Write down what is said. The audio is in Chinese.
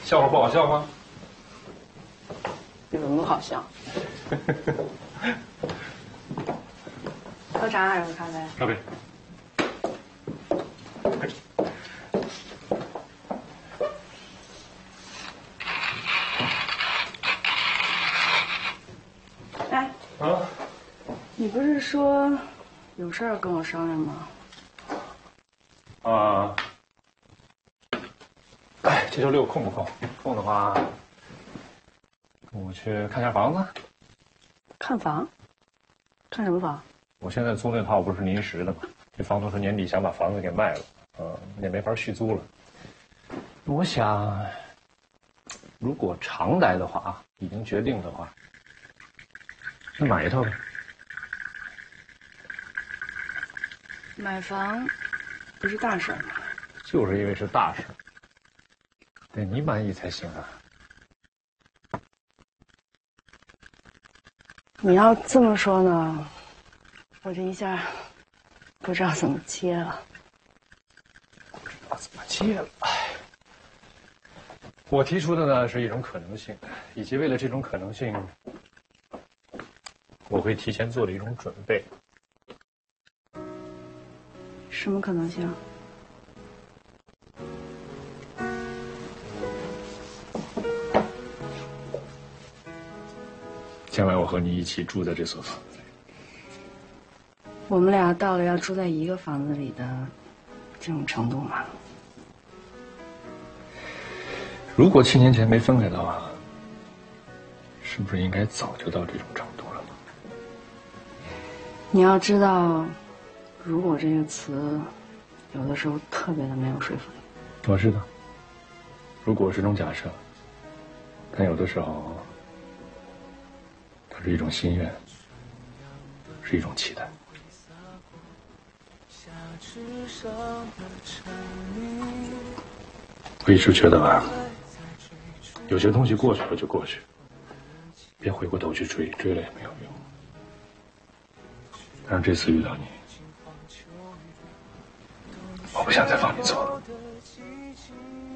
笑话不好笑吗？ 比文不好笑。喝茶还是喝咖啡？ 咖啡。 哎， 啊？ 你不是说有事儿跟我商量吗？ 啊。哎，这周六空不空？空的话，我去看下房子。 看房？看什么房？ 我现在租那套不是临时的吗？这房东说年底想把房子给卖了，也没法续租了。我想，如果常待的话，已经决定的话，那买一套呗。 买房不是大事儿吗？ 就是因为是大事，得你满意才行啊。 你要这么说呢，我这一下不知道怎么接了。 不知道怎么接了，我提出的呢是一种可能性，以及为了这种可能性，我会提前做的一种准备。 什么可能性？ 将来我和你一起住在这所房子里。 我们俩到了要住在一个房子里的这种程度吗？ 如果7年前没分开的话，是不是应该早就到这种程度了？ 你要知道，如果这个词，有的时候特别的没有说服力。 我知道，如果是种假设，但有的时候，它是一种心愿，是一种期待。我一直觉得吧，有些东西过去了就过去，别回过头去追，追了也没有用。但是这次遇到你，我不想再放你走了。